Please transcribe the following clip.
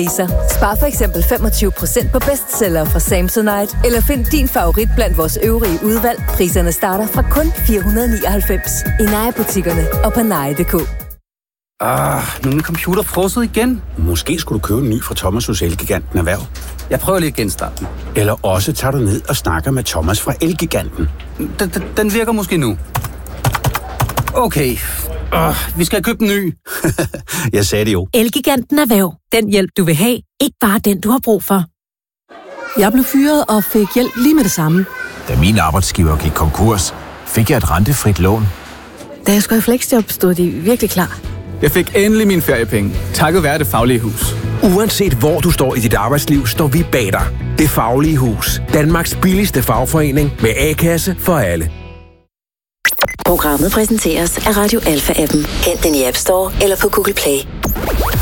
Spar for eksempel 25% på bestseller fra Samsonite, eller find din favorit blandt vores øvrige udvalg. Priserne starter fra kun 499 i Naya-butikkerne og på naya.dk. Nu er min computer frosset igen. Måske skulle du købe en ny fra Thomas hos Elgiganten Erhverv. Jeg prøver lige at genstarte den. Eller også tager du ned og snakker med Thomas fra Elgiganten. Den virker måske nu. Okay. Vi skal købe en ny. Jeg sagde det jo. Elgiganten Erhverv. Den hjælp, du vil have. Ikke bare den, du har brug for. Jeg blev fyret og fik hjælp lige med det samme. Da min arbejdsgiver gik konkurs, fik jeg et rentefrit lån. Da jeg skulle i fleksjob, stod de virkelig klar. Jeg fik endelig mine feriepenge, takket være Det Faglige Hus. Uanset hvor du står i dit arbejdsliv, står vi bag dig. Det Faglige Hus. Danmarks billigste fagforening med A-kasse for alle. Programmet præsenteres af Radio Alpha-appen. Hent den i App Store eller på Google Play.